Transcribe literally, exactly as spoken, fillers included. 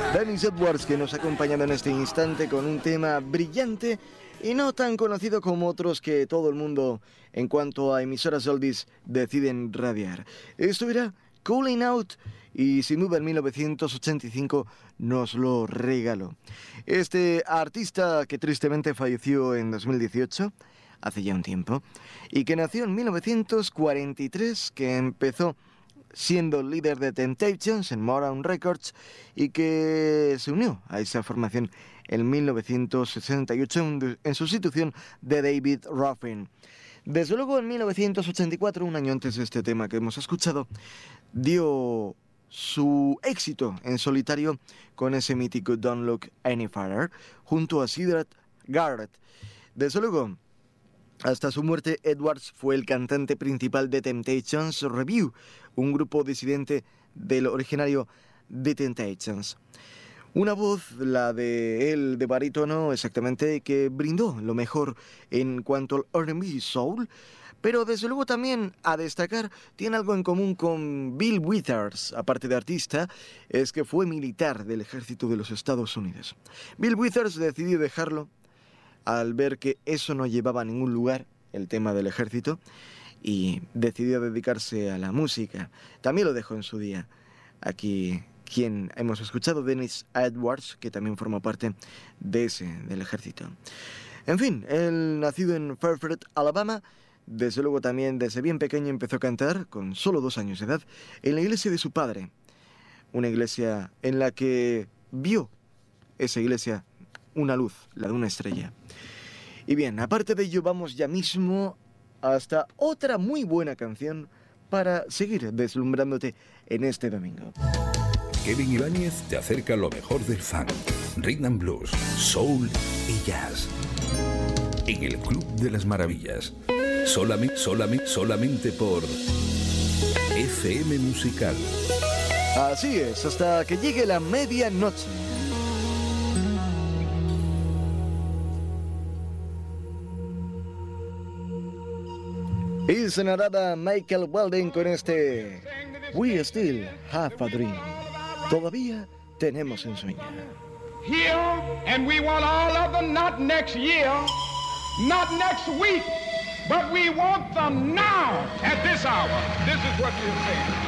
Dennis Edwards, que nos ha acompañado en este instante con un tema brillante y no tan conocido como otros que todo el mundo, en cuanto a emisoras oldies, deciden radiar. Esto era Cooling Out y sin duda en mil novecientos ochenta y cinco nos lo regaló. Este artista que tristemente falleció en dos mil dieciocho, hace ya un tiempo, y que nació en mil novecientos cuarenta y tres, que empezó siendo líder de Temptations en Motown Records y que se unió a esa formación en mil novecientos sesenta y ocho en sustitución de David Ruffin. Desde luego en mil novecientos ochenta y cuatro, un año antes de este tema que hemos escuchado, dio su éxito en solitario con ese mítico Don't Look Any Farther junto a Syd Barrett. Desde luego, hasta su muerte, Edwards fue el cantante principal de Temptations Revue, un grupo disidente del originario The Temptations. Una voz, la de él, de barítono, exactamente, que brindó lo mejor en cuanto al R and B soul, pero desde luego también a destacar, tiene algo en común con Bill Withers, aparte de artista, es que fue militar del ejército de los Estados Unidos. Bill Withers decidió dejarlo al ver que eso no llevaba a ningún lugar, el tema del ejército, y decidió dedicarse a la música. También lo dejó en su día. Aquí, quien hemos escuchado, Dennis Edwards, que también forma parte de ese, del ejército. En fin, él nacido en Fairfield, Alabama, desde luego también desde bien pequeño empezó a cantar, con solo dos años de edad, en la iglesia de su padre. Una iglesia en la que vio esa iglesia una luz, la de una estrella. Y bien, aparte de ello, vamos ya mismo hasta otra muy buena canción para seguir deslumbrándote en este domingo. Kevin Ibáñez te acerca lo mejor del funk, rhythm and blues, soul y jazz. En el Club de las Maravillas. Solamente, solamente, solamente por F M Musical. Así es, hasta que llegue la medianoche. Y sonará Michael Walden con este We Still Have a Dream. Todavía tenemos un sueño. Here, and we want all of them not next year, not next week, but we want them now at this hour. This is what we're saying.